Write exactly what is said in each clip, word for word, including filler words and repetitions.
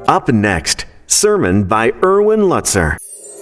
Up next, sermon by Erwin Lutzer.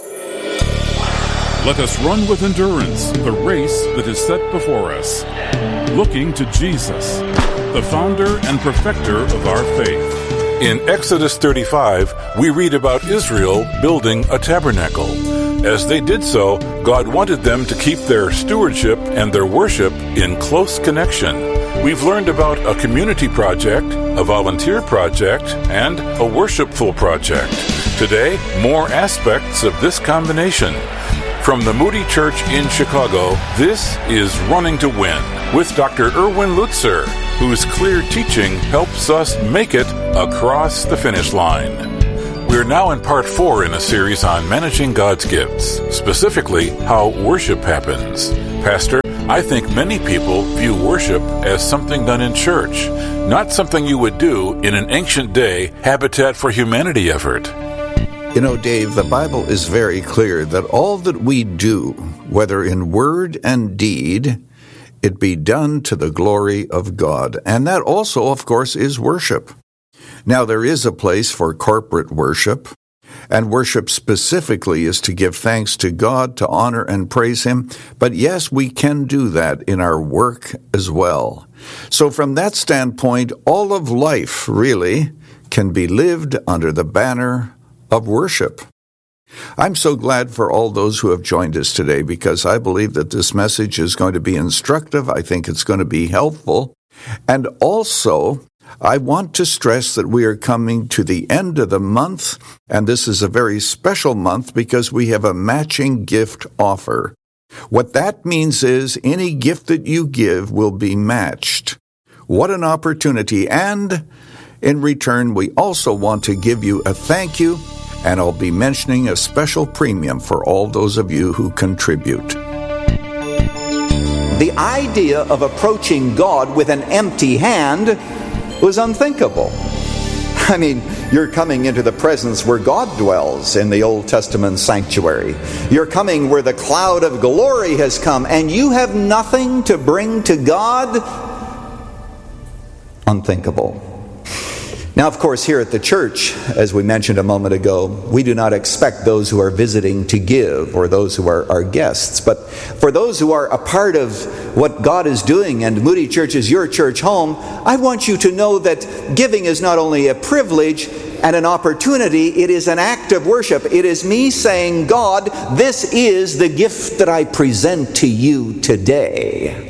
Let us run with endurance the race that is set before us, looking to Jesus, the founder and perfecter of our faith. In Exodus thirty-five, we read about Israel building a tabernacle. As they did so, God wanted them to keep their stewardship and their worship in close connection. We've learned about a community project, a volunteer project, and a worshipful project. Today, more aspects of this combination. From the Moody Church in Chicago, this is Running to Win with Doctor Erwin Lutzer, whose clear teaching helps us make it across the finish line. We're now in part four in a series on managing God's gifts, specifically how worship happens. Pastor, I think many people view worship as something done in church, not something you would do in an ancient day Habitat for Humanity effort. You know, Dave, the Bible is very clear that all that we do, whether in word and deed, it be done to the glory of God. And that also, of course, is worship. Now, there is a place for corporate worship, and worship specifically is to give thanks to God, to honor and praise Him. But yes, we can do that in our work as well. So from that standpoint, all of life, really, can be lived under the banner of worship. I'm so glad for all those who have joined us today, because I believe that this message is going to be instructive. I think it's going to be helpful. And also, I want to stress that we are coming to the end of the month, and this is a very special month because we have a matching gift offer. What that means is any gift that you give will be matched. What an opportunity. And in return, we also want to give you a thank you, and I'll be mentioning a special premium for all those of you who contribute. The idea of approaching God with an empty hand was unthinkable. I mean, you're coming into the presence where God dwells in the Old Testament sanctuary. You're coming where the cloud of glory has come, and you have nothing to bring to God. Unthinkable. Now, of course, here at the church, as we mentioned a moment ago, we do not expect those who are visiting to give, or those who are our guests. But for those who are a part of what God is doing, and Moody Church is your church home, I want you to know that giving is not only a privilege and an opportunity, it is an act of worship. It is me saying, God, this is the gift that I present to you today.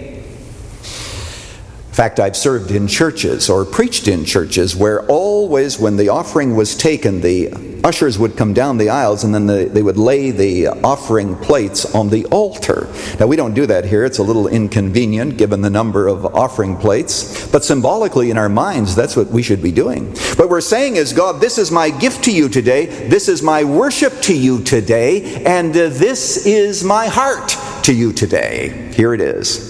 In fact, I've served in churches or preached in churches where always when the offering was taken, the ushers would come down the aisles and then the, they would lay the offering plates on the altar. Now, we don't do that here. It's a little inconvenient given the number of offering plates. But symbolically in our minds, that's what we should be doing. What we're saying is, God, this is my gift to you today. This is my worship to you today. And uh, this is my heart to you today. Here it is.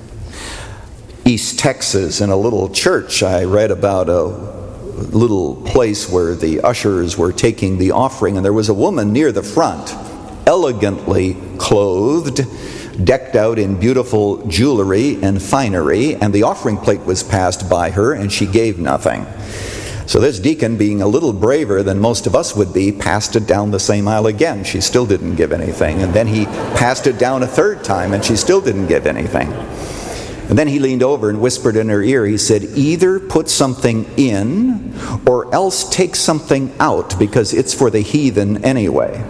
East Texas, in a little church, I read about a little place where the ushers were taking the offering, and there was a woman near the front, elegantly clothed, decked out in beautiful jewelry and finery, and the offering plate was passed by her, and she gave nothing. So this deacon, being a little braver than most of us would be, passed it down the same aisle again. She still didn't give anything. And then he passed it down a third time, and she still didn't give anything. And then he leaned over and whispered in her ear, he said, either put something in or else take something out, because it's for the heathen anyway.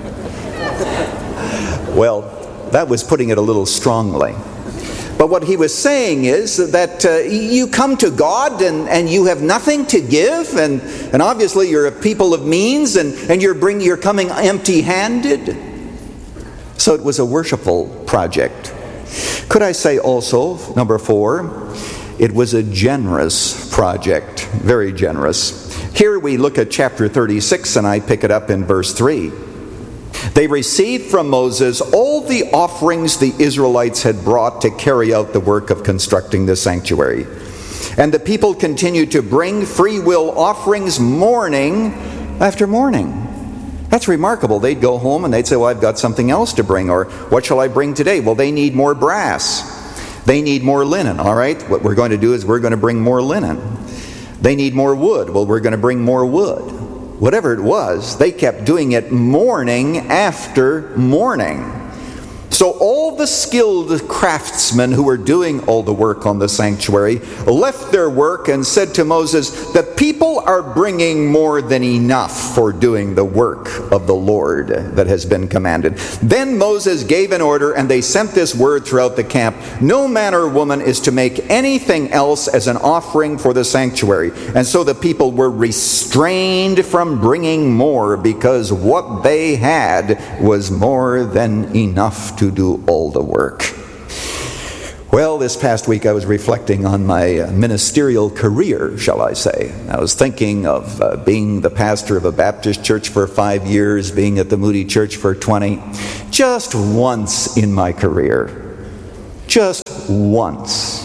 Well, that was putting it a little strongly. But what he was saying is that uh, you come to God and, and you have nothing to give, and, and obviously you're a people of means, and, and you're, bring, you're coming empty-handed. So it was a worshipful project. Could I say also, number four, it was a generous project, very generous. Here we look at chapter thirty-six, and I pick it up in verse three. They received from Moses all the offerings the Israelites had brought to carry out the work of constructing the sanctuary. And the people continued to bring free will offerings morning after morning. That's remarkable. They'd go home and they'd say, well, I've got something else to bring, or what shall I bring today? Well, they need more brass. They need more linen, all right? What we're going to do is we're going to bring more linen. They need more wood. Well, we're going to bring more wood. whatever it was, they kept doing it morning after morning. So all the skilled craftsmen who were doing all the work on the sanctuary left their work and said to Moses, "The people are bringing more than enough for doing the work of the Lord that has been commanded." Then Moses gave an order, and they sent this word throughout the camp: "No man or woman is to make anything else as an offering for the sanctuary." And so the people were restrained from bringing more, because what they had was more than enough to do all the work. Well, this past week I was reflecting on my ministerial career, shall I say. I was thinking of uh, being the pastor of a Baptist church for five years, being at the Moody Church for twenty. Just once in my career. Just once.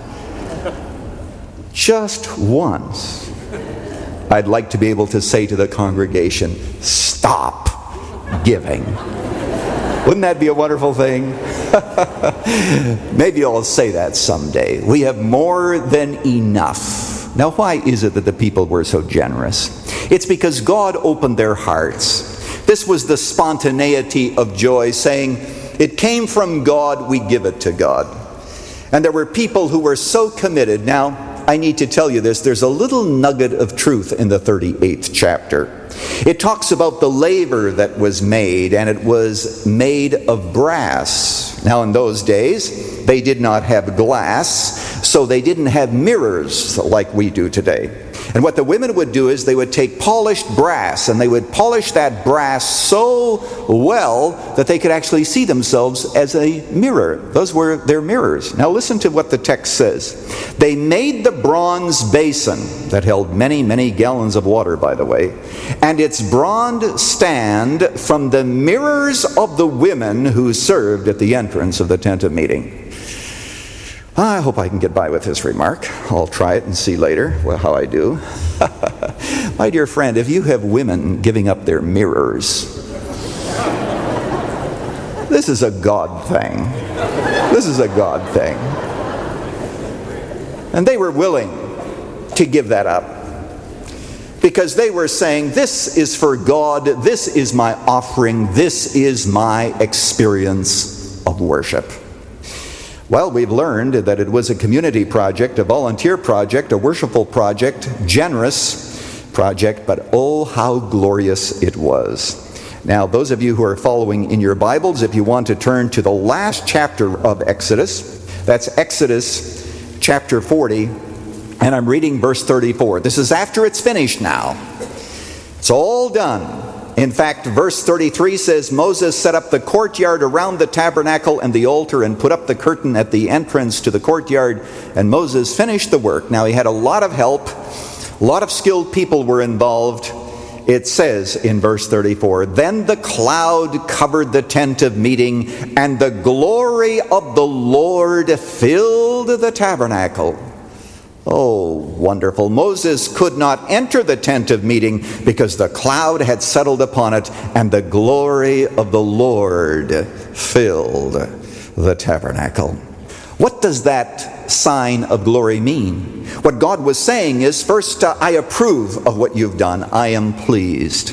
Just once. I'd like to be able to say to the congregation, "Stop giving." Wouldn't that be a wonderful thing? Maybe I'll say that someday. We have more than enough. Now, why is it that the people were so generous? It's because God opened their hearts. This was the spontaneity of joy, saying, it came from God, we give it to God. And there were people who were so committed. Now, I need to tell you this. There's a little nugget of truth in the thirty-eighth chapter. It talks about the laver that was made, and it was made of brass. Now, in those days, they did not have glass, so they didn't have mirrors like we do today. And what the women would do is they would take polished brass, and they would polish that brass so well that they could actually see themselves as a mirror. Those were their mirrors. Now listen to what the text says. They made the bronze basin that held many, many gallons of water, by the way, and its bronze stand from the mirrors of the women who served at the entrance of the tent of meeting. I hope I can get by with this remark. I'll try it and see later well, how I do. My dear friend, if you have women giving up their mirrors, this is a God thing. This is a God thing. And they were willing to give that up, because they were saying, this is for God, this is my offering, this is my experience of worship. Well, we've learned that it was a community project, a volunteer project, a worshipful project, generous project, but oh, how glorious it was. Now, those of you who are following in your Bibles, if you want to turn to the last chapter of Exodus, that's Exodus chapter forty, and I'm reading verse thirty-four. This is after it's finished now. It's all done. In fact, verse thirty-three says, Moses set up the courtyard around the tabernacle and the altar and put up the curtain at the entrance to the courtyard, and Moses finished the work. Now, he had a lot of help. A lot of skilled people were involved. It says in verse thirty-four, then the cloud covered the tent of meeting, and the glory of the Lord filled the tabernacle. Oh, wonderful. Moses could not enter the tent of meeting because the cloud had settled upon it, and the glory of the Lord filled the tabernacle. What does that sign of glory mean? What God was saying is, first, uh, I approve of what you've done. I am pleased.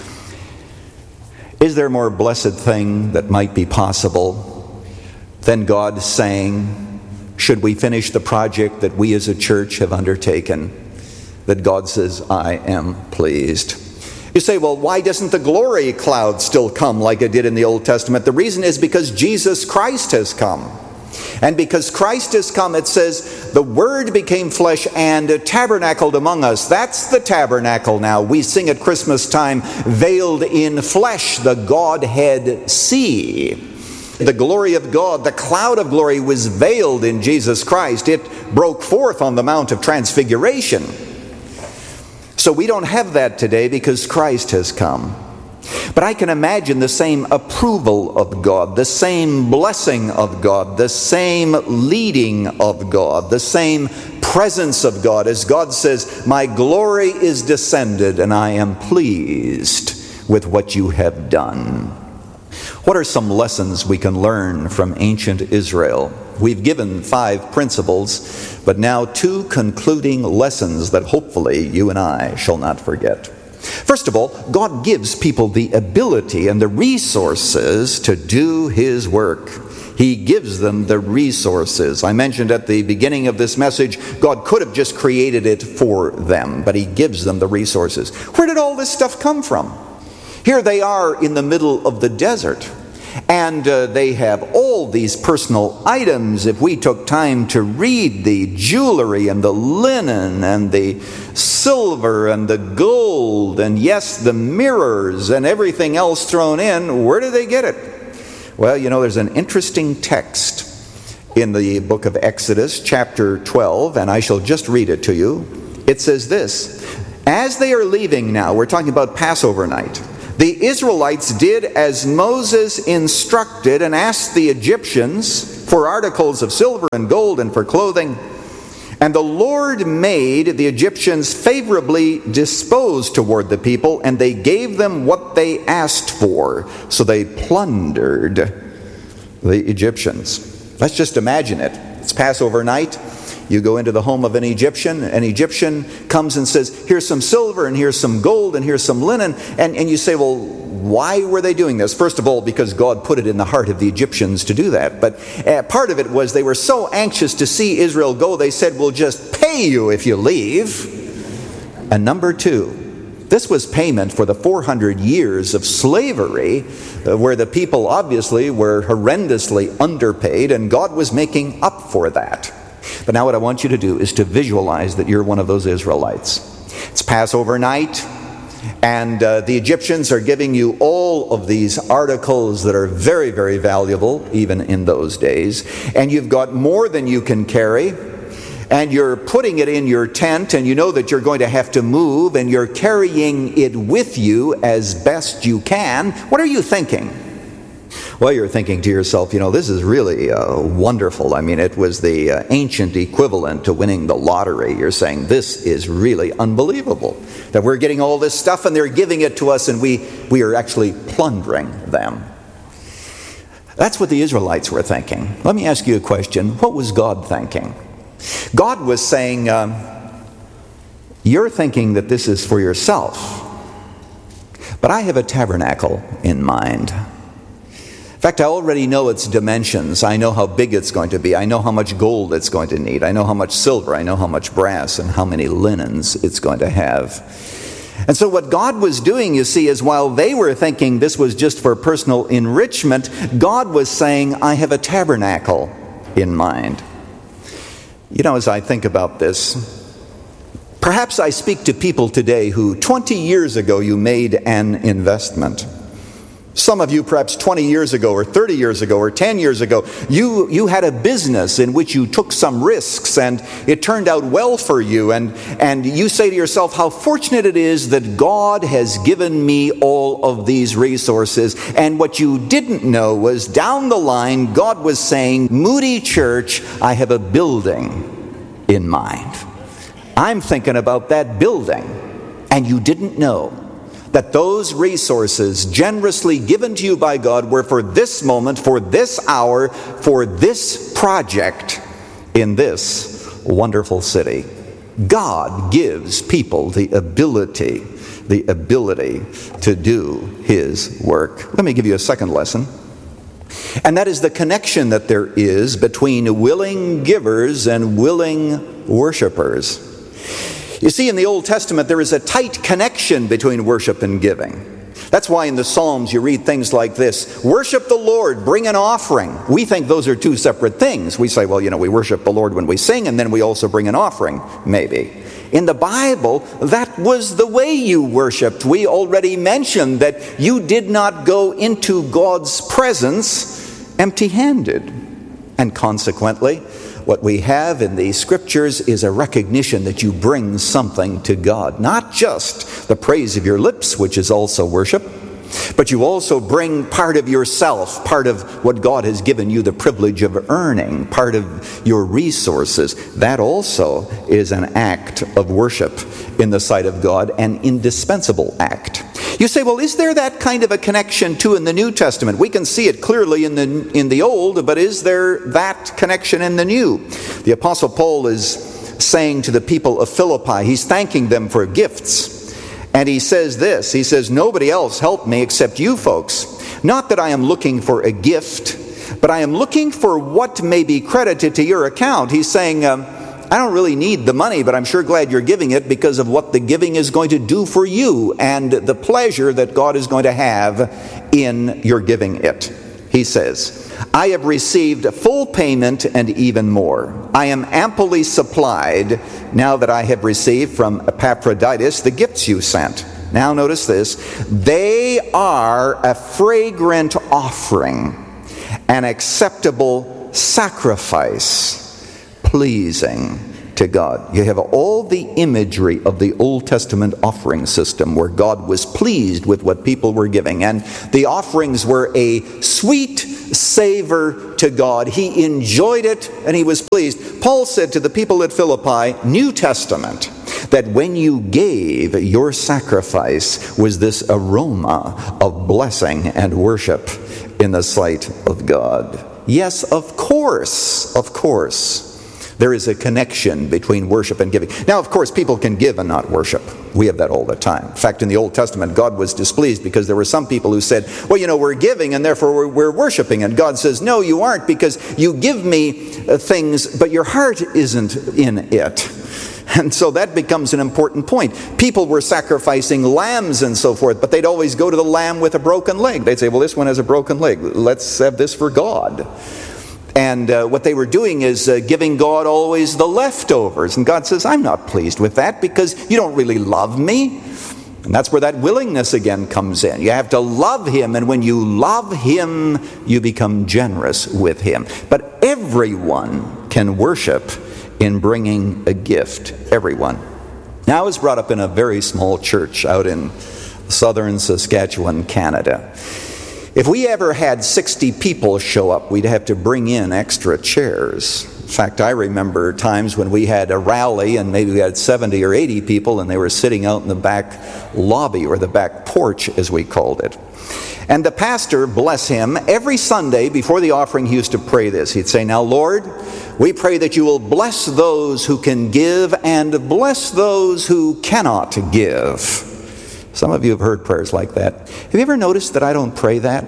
Is there a more blessed thing that might be possible than God saying, should we finish the project that we as a church have undertaken, that God says, I am pleased? You say, well, why doesn't the glory cloud still come like it did in the Old Testament? The reason is because Jesus Christ has come. And because Christ has come, it says, the Word became flesh and tabernacled among us. That's the tabernacle now. We sing at Christmas time, veiled in flesh, the Godhead see. The glory of God, the cloud of glory, was veiled in Jesus Christ. It broke forth on the Mount of Transfiguration. So we don't have that today because Christ has come. But I can imagine the same approval of God, the same blessing of God, the same leading of God, the same presence of God, as God says, my glory is descended and I am pleased with what you have done. What are some lessons we can learn from ancient Israel? We've given five principles, but now two concluding lessons that hopefully you and I shall not forget. First of all, God gives people the ability and the resources to do His work. He gives them the resources. I mentioned at the beginning of this message, God could have just created it for them, but He gives them the resources. Where did all this stuff come from? Here they are in the middle of the desert, and uh, they have all these personal items. If we took time to read the jewelry and the linen and the silver and the gold, and yes, the mirrors and everything else thrown in, where do they get it? Well, you know, there's an interesting text in the book of Exodus, chapter twelve, and I shall just read it to you. It says this: as they are leaving now, we're talking about Passover night, the Israelites did as Moses instructed and asked the Egyptians for articles of silver and gold and for clothing. And the Lord made the Egyptians favorably disposed toward the people, and they gave them what they asked for. So they plundered the Egyptians. Let's just imagine it. It's Passover night. You go into the home of an Egyptian. An Egyptian comes and says, here's some silver and here's some gold and here's some linen. And, and you say, well, why were they doing this? First of all, because God put it in the heart of the Egyptians to do that. But uh, part of it was they were so anxious to see Israel go, they said, we'll just pay you if you leave. And number two, this was payment for the four hundred years of slavery, uh, where the people obviously were horrendously underpaid, and God was making up for that. But now what I want you to do is to visualize that you're one of those Israelites. It's Passover night, and uh, the Egyptians are giving you all of these articles that are very, very valuable, even in those days. And you've got more than you can carry, and you're putting it in your tent, and you know that you're going to have to move, and you're carrying it with you as best you can. What are you thinking? Well, you're thinking to yourself, you know, this is really uh, wonderful. I mean, it was the uh, ancient equivalent to winning the lottery. You're saying, this is really unbelievable, that we're getting all this stuff and they're giving it to us, and we, we are actually plundering them. That's what the Israelites were thinking. Let me ask you a question. What was God thinking? God was saying, um, you're thinking that this is for yourself, but I have a tabernacle in mind. In fact, I already know its dimensions. I know how big it's going to be. I know how much gold it's going to need. I know how much silver. I know how much brass and how many linens it's going to have. And so what God was doing, you see, is while they were thinking this was just for personal enrichment, God was saying, I have a tabernacle in mind. You know, as I think about this, perhaps I speak to people today who twenty years ago you made an investment. Some of you perhaps twenty years ago or thirty years ago or ten years ago, you, you had a business in which you took some risks and it turned out well for you. And, and you say to yourself, how fortunate it is that God has given me all of these resources. And what you didn't know was down the line, God was saying, Moody Church, I have a building in mind. I'm thinking about that building. And you didn't know that those resources generously given to you by God were for this moment, for this hour, for this project in this wonderful city. God gives people the ability, the ability to do His work. Let me give you a second lesson. And that is the connection that there is between willing givers and willing worshipers. You see, in the Old Testament, there is a tight connection between worship and giving. That's why in the Psalms you read things like this: worship the Lord, bring an offering. We think those are two separate things. We say, well, you know, we worship the Lord when we sing, and then we also bring an offering, maybe. In the Bible, that was the way you worshiped. We already mentioned that you did not go into God's presence empty-handed. And consequently, what we have in the Scriptures is a recognition that you bring something to God. Not just the praise of your lips, which is also worship, but you also bring part of yourself, part of what God has given you the privilege of earning, part of your resources. That also is an act of worship in the sight of God, an indispensable act. You say, well, is there that kind of a connection too in the New Testament? We can see it clearly in the in the Old, but is there that connection in the New? The Apostle Paul is saying to the people of Philippi, he's thanking them for gifts. And he says this, he says, nobody else helped me except you folks. Not that I am looking for a gift, but I am looking for what may be credited to your account. He's saying, um, I don't really need the money, but I'm sure glad you're giving it because of what the giving is going to do for you and the pleasure that God is going to have in your giving it. He says, I have received full payment and even more. I am amply supplied now that I have received from Epaphroditus the gifts you sent. Now notice this. They are a fragrant offering, an acceptable sacrifice, pleasing to God. You have all the imagery of the Old Testament offering system where God was pleased with what people were giving. And the offerings were a sweet savor to God. He enjoyed it and he was pleased. Paul said to the people at Philippi, New Testament, that when you gave, your sacrifice was this aroma of blessing and worship in the sight of God. Yes, of course, of course. There is a connection between worship and giving. Now, of course, people can give and not worship. We have that all the time. In fact, in the Old Testament, God was displeased because there were some people who said, well, you know, we're giving and therefore we're, we're worshiping. And God says, no, you aren't, because you give me things, but your heart isn't in it. And so that becomes an important point. People were sacrificing lambs and so forth, but they'd always go to the lamb with a broken leg. They'd say, well, this one has a broken leg. Let's have this for God. And uh, what they were doing is uh, giving God always the leftovers. And God says, I'm not pleased with that because you don't really love me. And that's where that willingness again comes in. You have to love him, and when you love him, you become generous with him. But everyone can worship in bringing a gift. Everyone. Now, I was brought up in a very small church out in southern Saskatchewan, Canada. If we ever had sixty people show up, we'd have to bring in extra chairs. In fact, I remember times when we had a rally and maybe we had seventy or eighty people and they were sitting out in the back lobby or the back porch, as we called it. And the pastor, bless him, every Sunday before the offering he used to pray this. He'd say, now Lord, we pray that you will bless those who can give and bless those who cannot give. Some of you have heard prayers like that. Have you ever noticed that I don't pray that?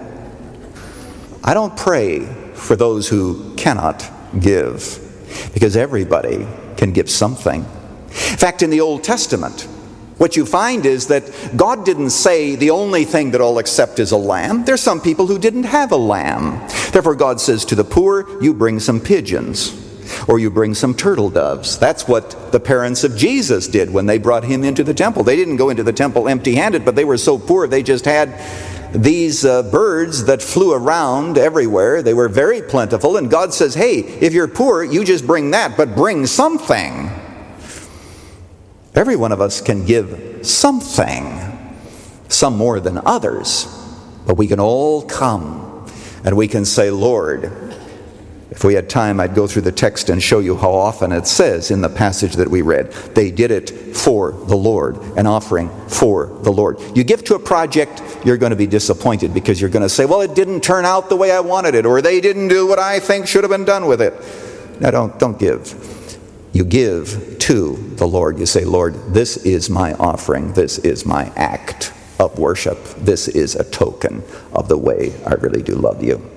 I don't pray for those who cannot give, because everybody can give something. In fact, in the Old Testament, what you find is that God didn't say the only thing that I'll accept is a lamb. There's some people who didn't have a lamb. Therefore, God says to the poor, you bring some pigeons. Or you bring some turtle doves. That's what the parents of Jesus did when they brought him into the temple. They didn't go into the temple empty-handed, but they were so poor they just had these uh, birds that flew around everywhere. They were very plentiful, and God says, hey, if you're poor, you just bring that, but bring something. Every one of us can give something, some more than others, but we can all come and we can say, Lord, if we had time, I'd go through the text and show you how often it says in the passage that we read, they did it for the Lord, an offering for the Lord. You give to a project, you're going to be disappointed because you're going to say, well, it didn't turn out the way I wanted it, or they didn't do what I think should have been done with it. No, don't, don't give. You give to the Lord. You say, Lord, this is my offering. This is my act of worship. This is a token of the way I really do love you.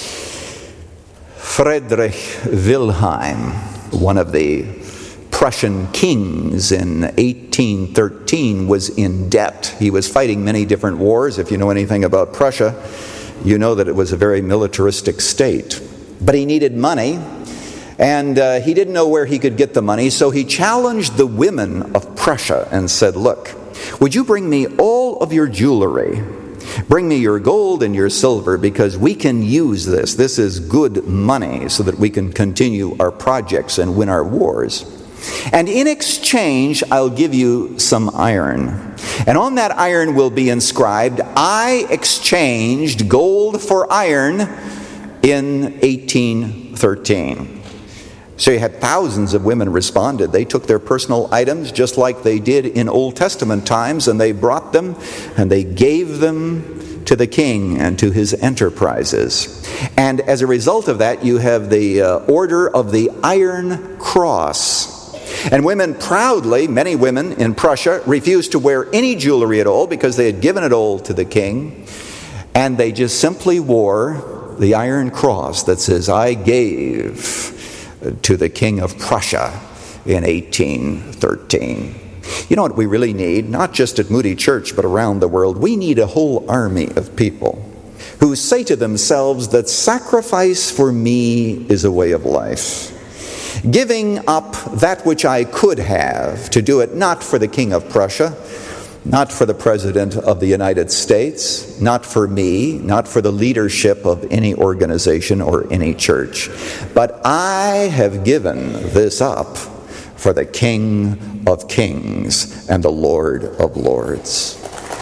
Friedrich Wilhelm, one of the Prussian kings in eighteen thirteen, was in debt. He was fighting many different wars. If you know anything about Prussia, you know that it was a very militaristic state. But he needed money, and uh, he didn't know where he could get the money, so he challenged the women of Prussia and said, look, would you bring me all of your jewelry? Bring me your gold and your silver, because we can use this. This is good money so that we can continue our projects and win our wars. And in exchange, I'll give you some iron. And on that iron will be inscribed, I exchanged gold for iron in eighteen thirteen. So you had thousands of women responded. They took their personal items just like they did in Old Testament times, and they brought them and they gave them to the king and to his enterprises. And as a result of that, you have the uh, order of the Iron Cross. And women proudly, many women in Prussia, refused to wear any jewelry at all because they had given it all to the king. And they just simply wore the iron cross that says, I gave to the king of Prussia in eighteen thirteen. You know what we really need? Not just at Moody Church, but around the world. We need a whole army of people who say to themselves that sacrifice for me is a way of life. Giving up that which I could have to do it not for the king of Prussia, not for the President of the United States, not for me, not for the leadership of any organization or any church, but I have given this up for the King of Kings and the Lord of Lords.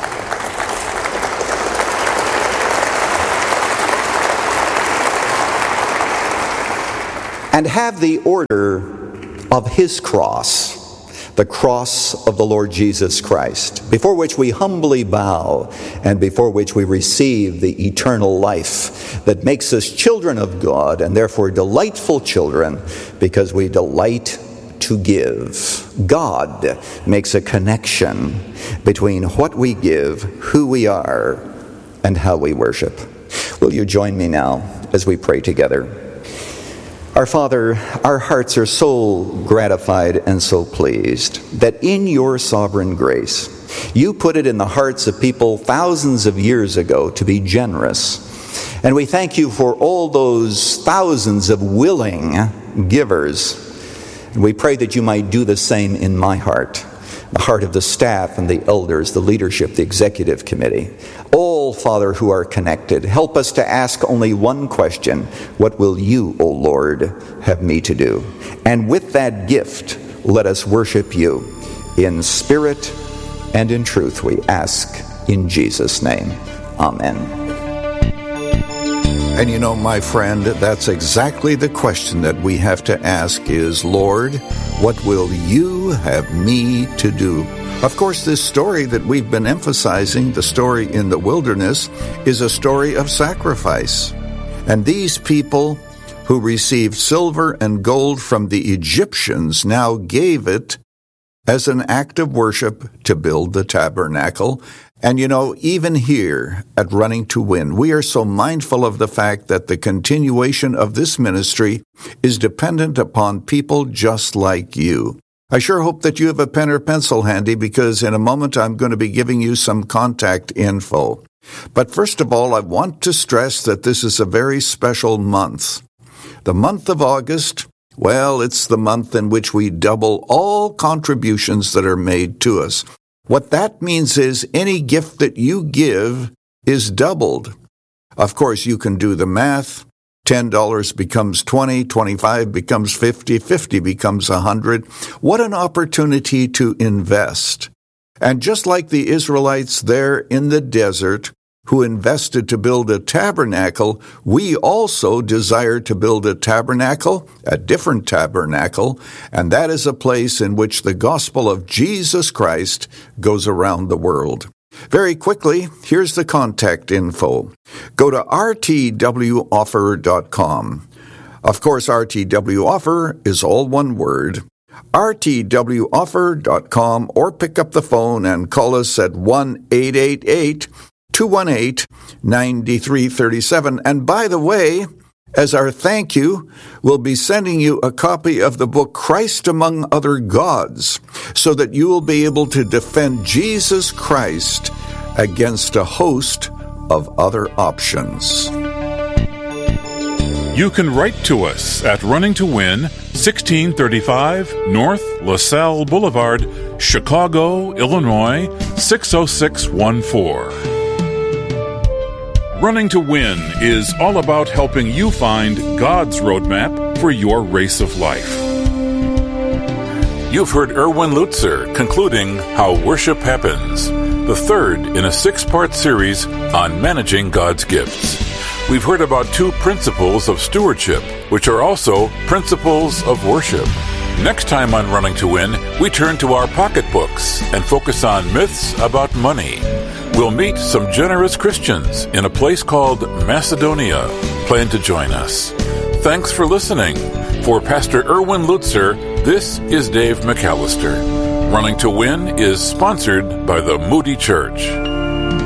And have the order of his cross, the cross of the Lord Jesus Christ, before which we humbly bow and before which we receive the eternal life that makes us children of God and therefore delightful children because we delight to give. God makes a connection between what we give, who we are, and how we worship. Will you join me now as we pray together? Our Father, our hearts are so gratified and so pleased that in your sovereign grace, you put it in the hearts of people thousands of years ago to be generous. And we thank you for all those thousands of willing givers. And we pray that you might do the same in my heart, the heart of the staff and the elders, the leadership, the executive committee. All, Father, who are connected, help us to ask only one question: what will you, O Lord, have me to do? And with that gift, let us worship you in spirit and in truth, we ask in Jesus' name. Amen. And you know, my friend, that's exactly the question that we have to ask is, Lord, what will you have me to do? Of course, this story that we've been emphasizing, the story in the wilderness, is a story of sacrifice. And these people who received silver and gold from the Egyptians now gave it as an act of worship to build the tabernacle. And you know, even here at Running to Win, we are so mindful of the fact that the continuation of this ministry is dependent upon people just like you. I sure hope that you have a pen or pencil handy, because in a moment I'm going to be giving you some contact info. But first of all, I want to stress that this is a very special month. The month of August, well, it's the month in which we double all contributions that are made to us. What that means is any gift that you give is doubled. Of course, you can do the math. ten dollars becomes twenty, twenty-five becomes fifty, fifty becomes one hundred. What an opportunity to invest. And just like the Israelites there in the desert who invested to build a tabernacle, we also desire to build a tabernacle, a different tabernacle, and that is a place in which the gospel of Jesus Christ goes around the world. Very quickly, here's the contact info. Go to r t w offer dot com. Of course, R T W Offer is all one word. r t w offer dot com, or pick up the phone and call us at one eight eight eight, two one eight, nine three three seven. And by the way, as our thank you, we'll be sending you a copy of the book Christ Among Other Gods, so that you will be able to defend Jesus Christ against a host of other options. You can write to us at Running to Win, sixteen thirty-five North LaSalle Boulevard, Chicago, Illinois, six oh six one four. Running to Win is all about helping you find God's roadmap for your race of life. You've heard Erwin Lutzer concluding How Worship Happens, the third in a six-part series on managing God's gifts. We've heard about two principles of stewardship, which are also principles of worship. Next time on Running to Win, we turn to our pocketbooks and focus on myths about money. We'll meet some generous Christians in a place called Macedonia. Plan to join us. Thanks for listening. For Pastor Erwin Lutzer, This is Dave McAllister. Running to Win is sponsored by the Moody Church.